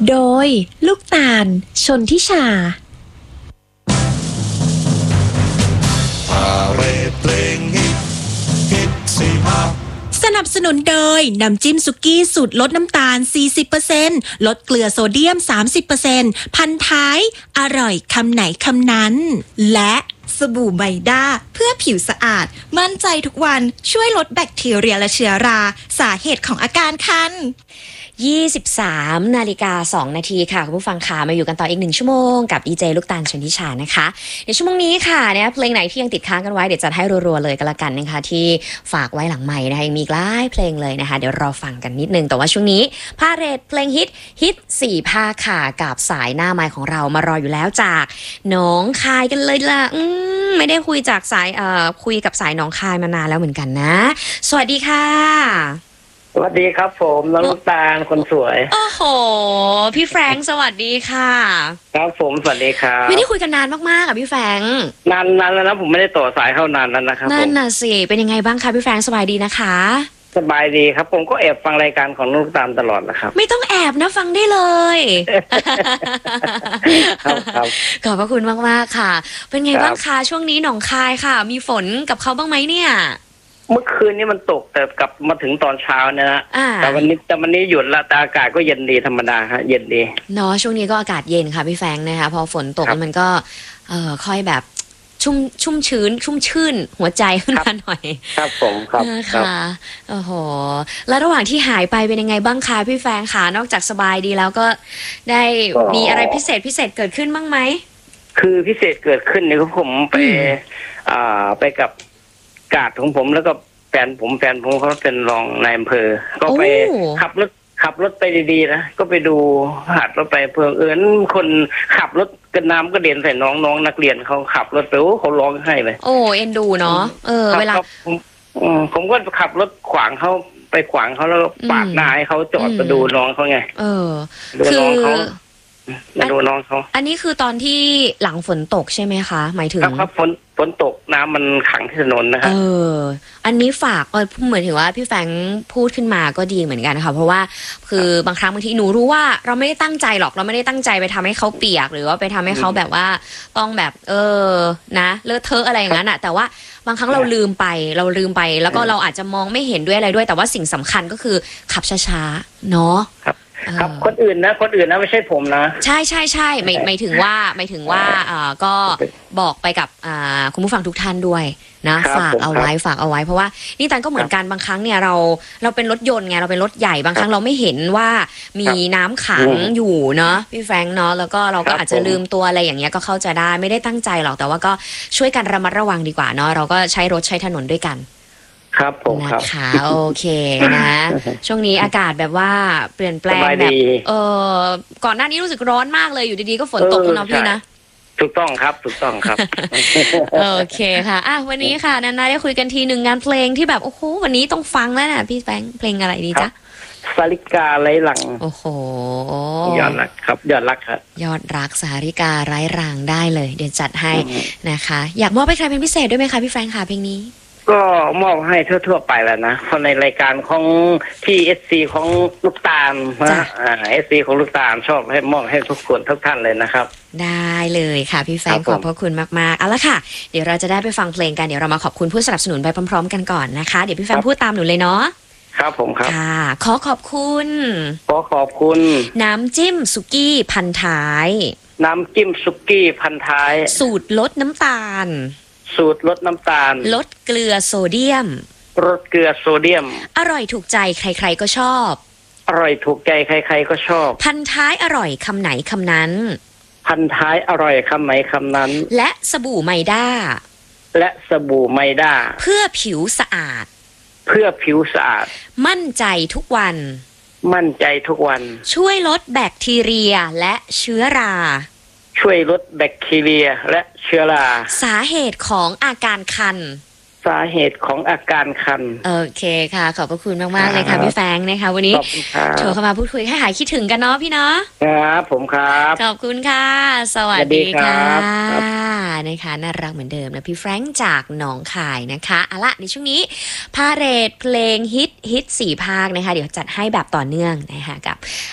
โดยลูกตาลชนทิชาพาเรดเพลงฮิตสิฮะสนับสนุนโดยน้ำจิ้มสุกี้สูตรลดน้ำตาล 40% ลดเกลือโซเดียม 30% พันท้ายอร่อยคำไหนคำนั้นและสบู่ไบด้าเพื่อผิวสะอาดมั่นใจทุกวันช่วยลดแบคทีเรียและเชื้อราสาเหตุของอาการคัน 23 นาฬิกา 2 นาทีค่ะคุณผู้ฟังค่ะมาอยู่กันต่ออีก1ชั่วโมงกับดีเจลูกตาลชนทิชานะคะเดี๋ยวชั่วโมงนี้ค่ะเนี่ยเพลงไหนที่ยังติดค้างกันไว้เดี๋ยวจัดให้รัวๆเลยกันละกันนะคะที่ฝากไว้หลังใหม่นะคะยังมีหลายเพลงเลยนะคะเดี๋ยวรอฟังกันนิดนึงแต่ว่าช่วงนี้พาเรดเพลงฮิต4ภาคค่ะกับสายหน้าไมค์ของเรามารออยู่แล้วจากหนองคายกันเลยล่ะไม่ได้คุยจากสายคุยกับสายหนองคายมานานแล้วเหมือนกันนะสวัสดีค่ะสวัสดีครับผมน้องลูกตาลคนสวยโอ้โหพี่แฟรงค์สวัสดีค่ะครับผมสวัสดีครับไม่ได้คุยกันนานมากๆอ่ะพี่แฟรงค์นานแล้วนะผมไม่ได้ต่อสายเข้านานแล้วนะครับนั่นน่ะสิเป็นยังไงบ้างคะพี่แฟรงค์สบายดีนะคะสบายดีครับผมก็แอบฟังรายการของน้องลูกตาลตลอดนะครับไม่ต้องแอบนะฟังได้เลยครับขอบพระคุณมากๆค่ะเป็นไงบ้างคะช่วงนี้หนองคายค่ะมีฝนกับเขาบ้างไหมเนี่ยเมื่อคืนนี้มันตกแต่กลับมาถึงตอนเช้าเนี่ยนะแต่วันนี้หยุดละแต่อากาศก็เย็นดีธรรมดาฮะเย็นดีเนาะช่วงนี้ก็อากาศเย็นค่ะพี่แฟรงค์นะคะพอฝนตกมันก็ค่อยแบบชุ่มชื่นหัวใจขึ้นมาหน่อยครับผมครับค่ะโอ้โหแล้วระหว่างที่หายไปเป็นยังไงบ้างคะพี่แฟรงค์คะนอกจากสบายดีแล้วก็ได้มีอะไรพิเศษเกิดขึ้นบ้างไหมคือพิเศษเกิดขึ้นเนี่ยผมไปกับกาดของผมแล้วก็แฟนผมเขาเป็นรองนายอำเภอก็ไปขับรถไปดีๆนะก็ไปดูหัดรถไปเพื่อคนขับรถกระน้ำก็เด่นใส่น้องนักเรียนเขาขับรถไปเขาร้องไห้เลยโอ้เอ็นดูเนาะเวลาผมก็ขับรถขวางเขาไปขวางเขาแล้วปาดหน้าให้เขาจอดมาดูน้องเขาไงดูน้องเขามาดูน้องเขาอันนี้คือตอนที่หลังฝนตกใช่ไหมคะหมายถึงครับฝนตกน้ำมันขังที่ถนนนะครับอันนี้ฝากเหมือนถึงว่าพี่แฟงพูดขึ้นมาก็ดีเหมือนกันค่ะเพราะว่าคือบางครั้งบางทีหนูรู้ว่าเราไม่ได้ตั้งใจหรอกเราไม่ได้ตั้งใจไปทำให้เขาเปียกหรือว่าไปทำให้เขาแบบว่าต้องแบบนะเลอะเทอะอะไรอย่างนั้นอ่ะแต่ว่าบางครั้งเราลืมไปแล้วก็เราอาจจะมองไม่เห็นด้วยอะไรด้วยแต่ว่าสิ่งสำคัญก็คือขับช้าๆเนาะครับคนอื่นนะไม่ใช่ผมนะใช่หมายถึงว่าก็บอกไปกับคุณผู้ฟังทุกท่านด้วยนะฝากเอาไว้เพราะว่านี่ตันก็เหมือนกันบางครั้งเนี่ยเราเป็นรถยนต์ไงเราเป็นรถใหญ่บางครั้งเราไม่เห็นว่ามีน้ำขังอยู่เนาะพี่แฟรงค์เนาะแล้วก็เราก็อาจจะลืมตัวอะไรอย่างเงี้ยก็เข้าใจได้ไม่ได้ตั้งใจหรอกแต่ว่าก็ช่วยกันระมัดระวังดีกว่าเนาะเราก็ใช้รถใช้ถนนด้วยกันครับผมนะคะโอเคนะช่วงนี้อากาศแบบว่าเปลี่ยนแปลงแบบก่อนหน้านี้รู้สึกร้อนมากเลยอยู่ดีๆก็ฝนตกนะพี่นะถูกต้องครับโอเคค่ะวันนี้ค่ะนานาได้คุยกันทีหนึ่งงานเพลงที่แบบโอ้โหวันนี้ต้องฟังแล้วนะพี่แฟงเพลงอะไรดีจ๊ะสาริกาไร้หลังโอ้โหยอดรักครับยอดรักครับยอดรักสาริกาไร้หลังได้เลยเดี๋ยวจัดให้นะคะอยากมอบให้ใครเป็นพิเศษด้วยไหมคะพี่แฟงค่ะเพลงนี้ก็มอบให้ทั่วๆไปแล้วนะเพราะในรายการของที่SCของลูกตาลนะSCของลูกตาลชอบให้มอบให้ทุกคนทุกท่านเลยนะครับได้เลยค่ะพี่แฟงขอบพระคุณมากๆเอาละค่ะเดี๋ยวเราจะได้ไปฟังเพลงกันเดี๋ยวเรามาขอบคุณผู้สนับสนุนไปพร้อมๆกันก่อนนะคะเดี๋ยวพี่แฟงพูดตามหนูเลยเนาะครับผมครับค่ะขอขอบคุณน้ำจิ้มสุกี้พันท้ายน้ำจิ้มสุกี้พันท้ายสูตรลดน้ำตาลลดเกลือโซเดียมอร่อยถูกใจใครๆก็ชอบพันท้ายอร่อยคำไหนคำนั้นและสบู่ไมด้าเพื่อผิวสะอาดมั่นใจทุกวันช่วยลดแบคทีเรียและเชื้อราสาเหตุของอาการคันโอเคค่ะขอบพระคุณมากๆเลยค่ะพี่แฟงนะคะวันนี้โทรเข้ามาพูดคุยให้หายคิดถึงกันเนาะพี่เนาะครับผมครับขอบคุณค่ะสวัสดีค่ะนะคะน่ารักเหมือนเดิมนะพี่แฟรงค์จากหนองคายนะคะเอาละในช่วงนี้พาเรดเพลงฮิต4ภาคนะคะเดี๋ยวจัดให้แบบต่อเนื่องนะคะกับ